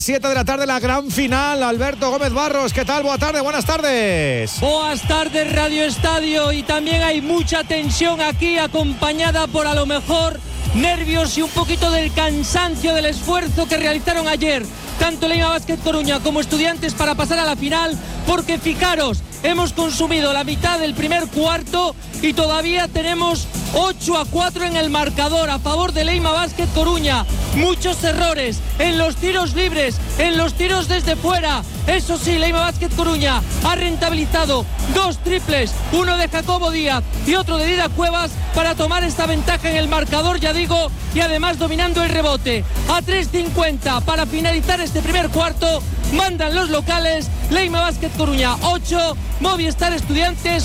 7 de la tarde, la gran final. Alberto Gómez Barros, ¿qué tal? Buenas tardes. Buenas tardes, Radio Estadio. Y también hay mucha tensión aquí, acompañada por a lo mejor nervios y un poquito del cansancio del esfuerzo que realizaron ayer tanto Leima Basket Coruña como Estudiantes para pasar a la final, porque fijaros, hemos consumido la mitad del primer cuarto y todavía tenemos 8-4 en el marcador a favor de Leima Basket Coruña. Muchos errores en los tiros libres, en los tiros desde fuera. Eso sí, Leima Basket Coruña ha rentabilizado 2 triples, uno de Jacobo Díaz y otro de Dida Cuevas, para tomar esta ventaja en el marcador, ya digo, y además dominando el rebote. A 3:50 para finalizar este primer cuarto, mandan los locales. Leima Basket Coruña 8, Movistar Estudiantes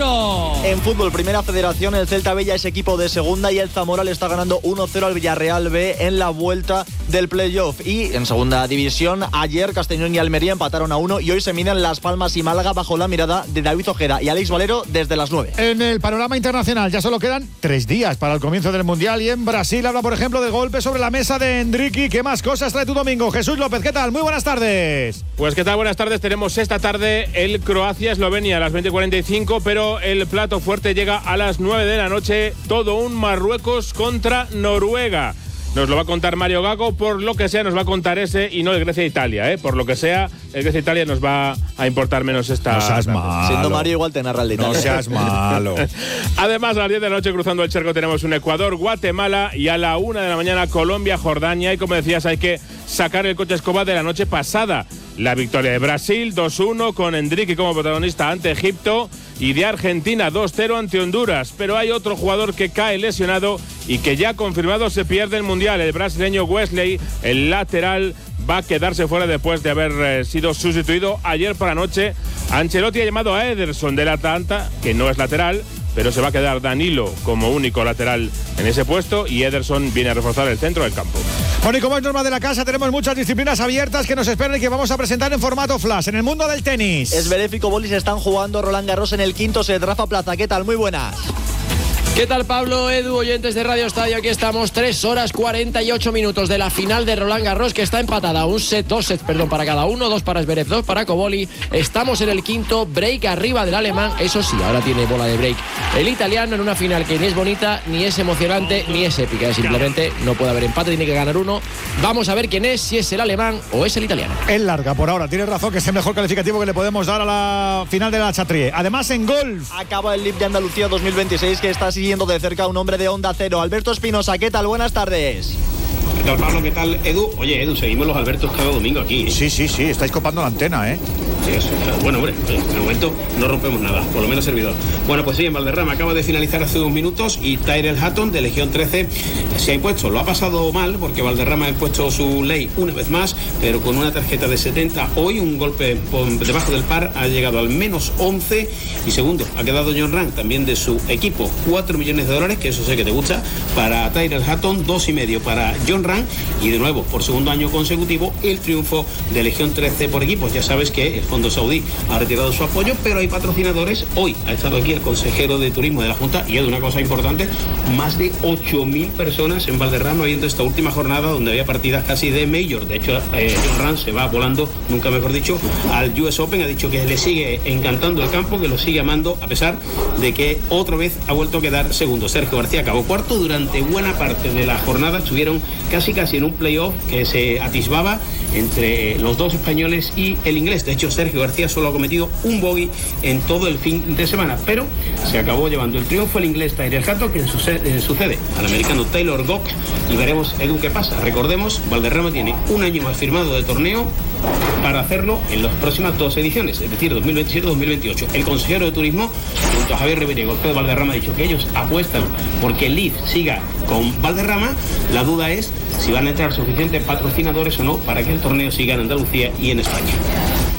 4. En fútbol, Primera Federación, el Celta B ya es equipo de segunda y el Zamora le está ganando 1-0 al Villarreal B en la vuelta del playoff. Y en segunda división, ayer Castellón y Almería empataron a 1 y hoy se miden Las Palmas y Málaga bajo la mirada de David Ojeda y Alex Valero desde las 9. En el panorama internacional ya solo quedan 3 días para el comienzo del Mundial y en Brasil habla, por ejemplo, de golpe sobre la mesa de Endricky. ¿Qué más cosas trae tu domingo? Jesús López, ¿qué tal? Muy buenas tardes. Pues qué tal, buenas tardes. Tenemos esta tarde el Croacia-Eslovenia a las 20:45, pero el plato fuerte llega a las 9 de la noche. Todo un Marruecos contra Noruega. Nos lo va a contar Mario Gago, por lo que sea nos va a contar ese y no el Grecia-Italia, por lo que sea, el Grecia-Italia nos va a importar menos esta... No seas malo. Siendo Mario igual te narra el de Italia. No seas malo. Además, a las 10 de la noche cruzando el charco tenemos un Ecuador-Guatemala y a la 1 de la mañana Colombia-Jordania, y como decías hay que sacar el coche escoba de la noche pasada. La victoria de Brasil 2-1 con Endricky como protagonista ante Egipto, y de Argentina 2-0 ante Honduras. Pero hay otro jugador que cae lesionado y que ya confirmado se pierde el Mundial. El brasileño Wesley, el lateral, va a quedarse fuera después de haber sido sustituido ayer por la noche. Ancelotti ha llamado a Ederson del Atalanta, que no es lateral, pero se va a quedar Danilo como único lateral en ese puesto, y Ederson viene a reforzar el centro del campo. Bueno, y como es norma de la casa, tenemos muchas disciplinas abiertas que nos esperan y que vamos a presentar en formato flash. En el mundo del tenis, Zverev y Cobolis están jugando Roland Garros en el quinto set. Rafa Plaza, ¿qué tal? Muy buenas. ¿Qué tal, Pablo, Edu, oyentes de Radio Estadio? Aquí estamos, 3 horas 48 minutos de la final de Roland Garros, que está empatada. 2 sets para cada uno, 2 para Zverev, 2 para Cobolli. Estamos en el quinto, break arriba del alemán. Eso sí, ahora tiene bola de break el italiano, en una final que ni es bonita, ni es emocionante, ni es épica. Simplemente no puede haber empate, tiene que ganar uno. Vamos a ver quién es, si es el alemán o es el italiano. Es larga por ahora, tienes razón, que es el mejor calificativo que le podemos dar a la final de la Chatrier. Además, en golf acaba el LIV de Andalucía 2026, que está siguiendo de cerca un hombre de Onda Cero. Alberto Espinosa, ¿qué tal? Buenas tardes. ¿Qué tal, Pablo? ¿Qué tal, Edu? Oye, Edu, seguimos los Albertos cada domingo aquí, ¿eh? Sí, estáis copando la antena, ¿eh? Sí, eso. Bueno, hombre, en el momento no rompemos nada, por lo menos servidor. Bueno, pues sí, en Valderrama acaba de finalizar hace 2 minutos y Tyrell Hatton de Legión 13 se ha impuesto. Lo ha pasado mal porque Valderrama ha impuesto su ley una vez más, pero con una tarjeta de 70. Hoy un golpe por debajo del par, ha llegado al menos 11 y segundo ha quedado John Ram, también de su equipo. $4 millones, que eso sé que te gusta, para Tyrell Hatton, 2,5 para John Ram, y de nuevo, por segundo año consecutivo, el triunfo de Legión 13 por equipos. Ya sabes que el Fondo Saudí ha retirado su apoyo, pero hay patrocinadores. Hoy ha estado aquí el consejero de turismo de la Junta, y es una cosa importante, más de 8.000 personas en Valderrama viendo esta última jornada, donde había partidas casi de Major. De hecho, John Ram se va volando, nunca mejor dicho, al US Open. Ha dicho que le sigue encantando el campo, que lo sigue amando, a pesar de que otra vez ha vuelto a quedar segundo. Sergio García acabó cuarto. Durante buena parte de la jornada estuvieron casi en un playoff que se atisbaba entre los dos españoles y el inglés. De hecho, Sergio García solo ha cometido un bogey en todo el fin de semana, pero se acabó llevando el triunfo el inglés Tyrell Hatton, que sucede al americano Taylor Gock, y veremos, Edu, qué pasa. Recordemos, Valderrama tiene un año más firmado de torneo para hacerlo en las próximas 2 ediciones, es decir, 2027-2028. El consejero de turismo, junto a Javier Rivera y Golfeo de Valderrama, ha dicho que ellos apuestan porque el LIV siga con Valderrama. La duda es si van a entrar suficientes patrocinadores o no para que el torneo siga en Andalucía y en España.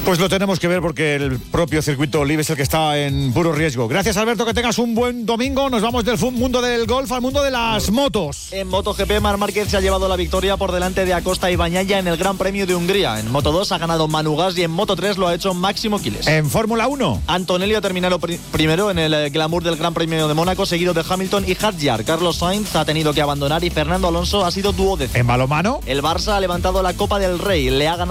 Pues lo tenemos que ver porque el propio circuito Olive es el que está en puro riesgo. Gracias, Alberto, que tengas un buen domingo. Nos vamos del mundo del golf al mundo de las motos. En MotoGP, Marc Márquez se ha llevado la victoria por delante de Acosta y Bagnaia en el Gran Premio de Hungría. En Moto2 ha ganado Manu Gas y en Moto3 lo ha hecho Máximo Quiles. En Fórmula 1, Antonelli ha terminado primero en el glamour del Gran Premio de Mónaco, seguido de Hamilton y Hadjar. Carlos Sainz ha tenido que abandonar y Fernando Alonso ha sido duodécimo. en balonmano. El Barça ha levantado la Copa del Rey, le ha ganado